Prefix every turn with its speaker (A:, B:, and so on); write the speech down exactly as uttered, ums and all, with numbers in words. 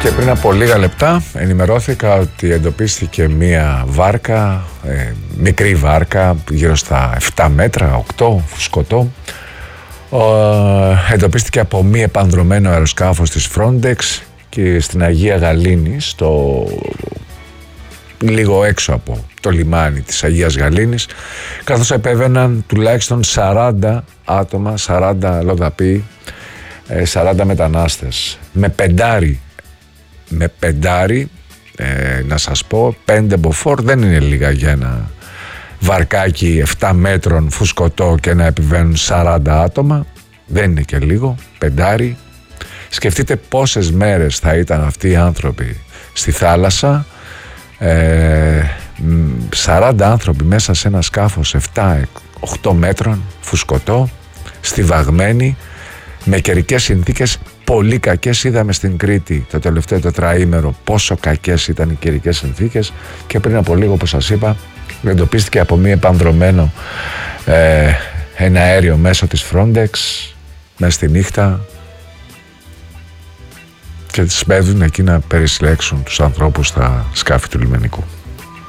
A: Και πριν από λίγα λεπτά ενημερώθηκα ότι εντοπίστηκε μία βάρκα, ε, μικρή βάρκα, γύρω στα επτά μέτρα, οκτώ, φουσκωτό. Ε, εντοπίστηκε από μη επανδρωμένο αεροσκάφος της Frontex και στην Αγία Γαλήνη, στο λίγο έξω από το λιμάνι της Αγίας Γαλήνης, καθώς επέβαιναν τουλάχιστον σαράντα άτομα, σαράντα λοδαποί, σαράντα μετανάστες με πεντάρι με πεντάρι ε, να σας πω, πέντε μποφόρ δεν είναι λίγα για ένα βαρκάκι επτά μέτρων φουσκωτό και να επιβαίνουν σαράντα άτομα, δεν είναι και λίγο, πεντάρι. Σκεφτείτε πόσες μέρες θα ήταν αυτοί οι άνθρωποι στη θάλασσα, ε, σαράντα άνθρωποι μέσα σε ένα σκάφος επτά οκτώ μέτρων φουσκωτό, στιβαγμένοι, με καιρικές συνθήκες πολύ κακές. Είδαμε στην Κρήτη το τελευταίο τετραήμερο πόσο κακές ήταν οι καιρικές συνθήκες, και πριν από λίγο, όπως σας είπα, εντοπίστηκε από μη επανδρωμένο ε, ένα αέριο μέσω της Frontex μέσα στη νύχτα, και τις σπέβδουν εκεί να περισυλλέξουν τους ανθρώπους στα σκάφη του λιμενικού.